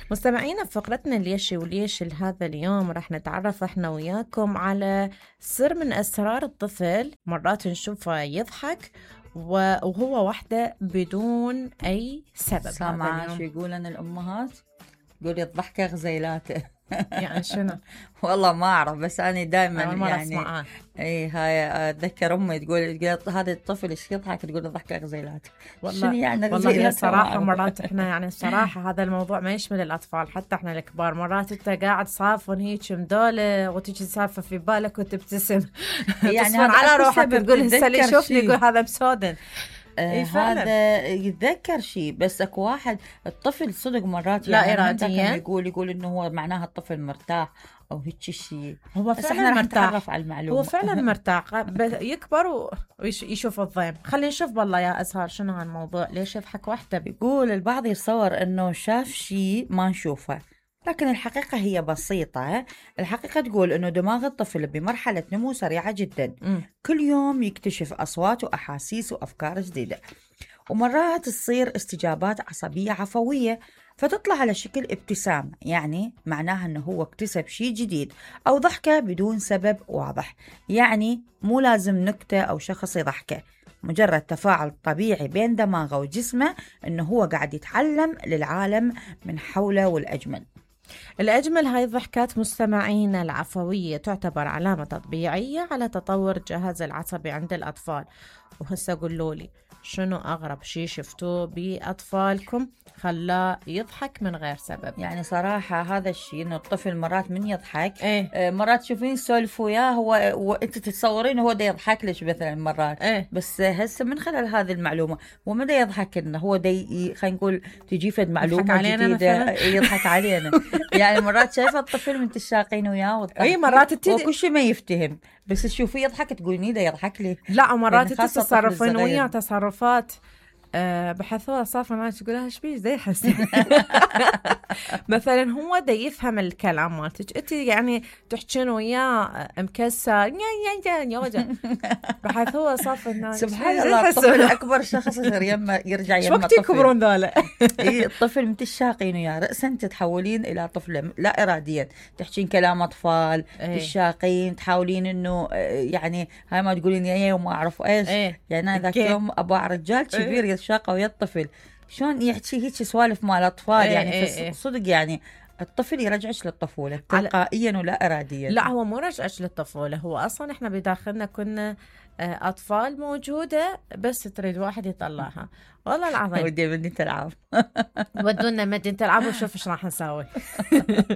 مستمعينا في فقرتنا ليش وليش هذا اليوم راح نتعرف احنا وياكم على سر من اسرار الطفل. مرات نشوفه يضحك وهو وحده بدون اي سبب. سامعة شو يقولن الأمهات؟ يقول الضحكة غزيلاته. يعني شنو؟ والله ما أعرف، بس أنا دائما يعني إيه هاي أتذكر أمي تقول هذا الطفل إيش يضحك، تقول الضحكة غزيلاته. شنو يعني غزيلاته؟ والله صراحة مرات إحنا يعني الصراحة هذا الموضوع ما يشمل الأطفال، حتى إحنا الكبار مرات أنت قاعد صافن هيك مدولة وتيجي سالفة في بالك وتبتسم يعني على روحك تقول هسه اللي يشوفني يقول هذا مسودن. هذا يتذكر شيء، بس اكو واحد الطفل صدق مرات لا يعني إراديا يقول انه هو معناها الطفل مرتاح او هيك شيء. هو بس فعلا احنا رح مرتاح، نتعرف على المعلومة. هو فعلا مرتاح يكبر ويشوف الضيم. خلينا نشوف بالله يا أزهار شنو هالموضوع، ليش يضحك وحده؟ بيقول البعض يتصور انه شاف شيء ما نشوفه، لكن الحقيقة هي بسيطة. الحقيقة تقول أنه دماغ الطفل بمرحلة نمو سريعة جدا، كل يوم يكتشف أصوات وأحاسيس وأفكار جديدة، ومرات تصير استجابات عصبية عفوية فتطلع على شكل ابتسامة، يعني معناها أنه هو اكتسب شيء جديد، أو ضحكة بدون سبب واضح، يعني مو لازم نكتة أو شخص يضحكه، مجرد تفاعل طبيعي بين دماغه وجسمه أنه هو قاعد يتعلم للعالم من حوله. والأجمل هاي الضحكات مستمعين العفوية تعتبر علامة طبيعية على تطور الجهاز العصبي عند الأطفال. وهسه قولوا لي شنو أغرب شيء شفتوه بأطفالكم خلاه يضحك من غير سبب؟ يعني صراحة هذا الشيء إنه الطفل مرات من يضحك مرات تشوفين سولف وياه وأنت تتصورين هو دا يضحك لك مثلا مرات بس هسه من خلال هذه المعلومة وما دا يضحك إنه هو دا خلينا نقول تجي فد معلومة جديدة يضحك علينا. يعني مرات شايفة الطفل من تشاقين وياه مرات وكل شيء ما يفتهم، بس تشوفيه يضحك تقولين ده يضحك لي. لا مرات تتصرفين وياه تصرفات بحيث هو صافي ما تقول لها ايش بيه زي يحس مثلا هو دا يفهم الكلام مالتك، انت يعني تحكين وياه مكسر يا بحيث هو صافي سبحان الله الطفل اكبر شخص يرجع يما وقت يكبرون ذولا. الطفل متشاقين وياه رأسا تتحولين الى طفله لا اراديا، تحكين كلام اطفال تشاقين، تحاولين انه يعني هاي ما تقولين يا وما اعرف ايش. يعني انا ذاك يوم ابو رجال كبير يتشاقى ويا الطفل شلون يحكي هيك سوالف مال الاطفال. يعني صدق يعني الطفل يرجعش للطفولة تلقائيا ولا إراديا. لا هو مو رجعش للطفولة، هو أصلا إحنا بداخلنا كنا أطفال موجودة بس تريد واحد يطلعها. والله العظيم ودي مدينة العاب ودونا مدينة العاب وشوف إيش راح نسوي.